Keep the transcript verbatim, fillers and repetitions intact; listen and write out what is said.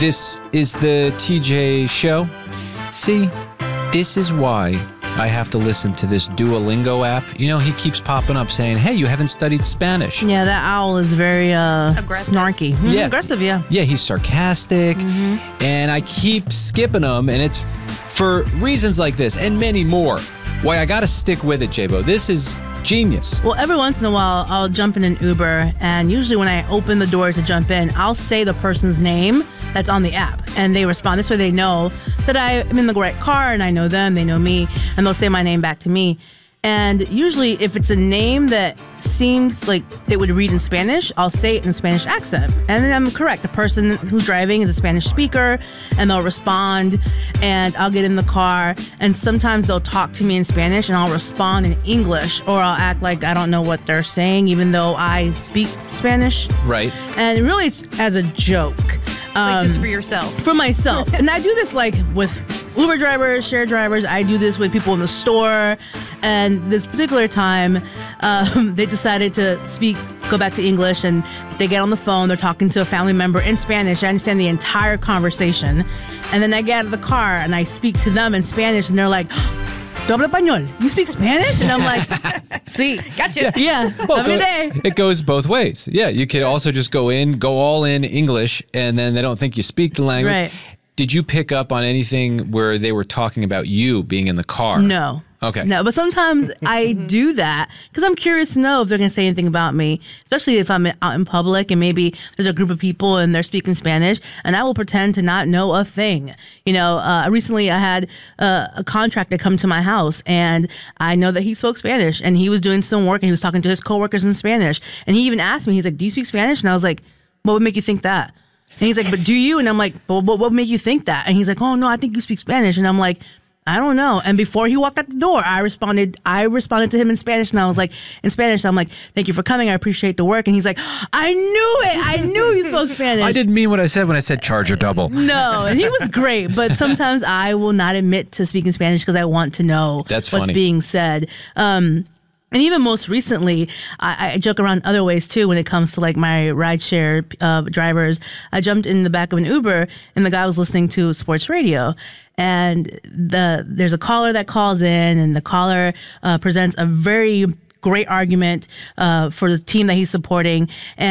This is the T J Show. See, this is why I have to listen to this Duolingo app. You know, he keeps popping up saying, hey, you haven't studied Spanish. Yeah, that owl is very uh, Aggressive. snarky. Mm, Yeah. Aggressive, yeah. Yeah, he's sarcastic, Mm-hmm. and I keep skipping him, and it's for reasons like this and many more. Why I gotta stick with it, J-Bo. This is genius. Well, every once in a while, I'll jump in an Uber, and usually when I open the door to jump in, I'll say the person's name that's on the app, and they respond. This way they know that I am in the right car, and I know them, they know me, and they'll say my name back to me. And usually, if it's a name that seems like it would read in Spanish, I'll say it in a Spanish accent. And then I'm correct. The person who's driving is a Spanish speaker, and they'll respond, and I'll get in the car, and sometimes they'll talk to me in Spanish, and I'll respond in English, or I'll act like I don't know what they're saying, even though I speak Spanish. Right. And really, it's as a joke. Like just Um, for yourself. for myself. And I do this like with Uber drivers, share drivers. I do this with people in the store. And this particular time, um, they decided to speak, go back to English, and they get on the phone. They're talking to a family member in Spanish. I understand the entire conversation. And then I get out of the car and I speak to them in Spanish, and they're like, "Yo hablo español. You speak Spanish?" And I'm like, "See, Gotcha. yeah, Well, every go- day." It goes both ways. Yeah, you could also just go in, go all in English, and then they don't think you speak the language. Right. Did you pick up on anything where they were talking about you being in the car? No. Okay. No, but sometimes I do that because I'm curious to know if they're going to say anything about me, especially if I'm out in public and maybe there's a group of people and they're speaking Spanish, and I will pretend to not know a thing. You know, uh, recently I had uh, a contractor come to my house, and I know that he spoke Spanish, and he was doing some work, and he was talking to his coworkers in Spanish, and he even asked me, he's like, "Do you speak Spanish?" And I was like, "What would make you think that?" And he's like, "But do you?" And I'm like, "But what would make you think that?" And he's like, "Oh no, I think you speak Spanish." And I'm like, I don't know. And before he walked out the door, I responded I responded to him in Spanish, and I was like, in Spanish, I'm like, "Thank you for coming. I appreciate the work." And he's like, "I knew it. I knew you spoke Spanish." I didn't mean what I said when I said charger double. No, and he was great. But sometimes I will not admit to speaking Spanish because I want to know That's what's funny. being said. Um, and even most recently, I, I joke around other ways too when it comes to like my rideshare uh, drivers. I jumped in the back of an Uber, and the guy was listening to sports radio. And the there's a caller that calls in, and the caller uh, presents a very great argument uh, for the team that he's supporting. And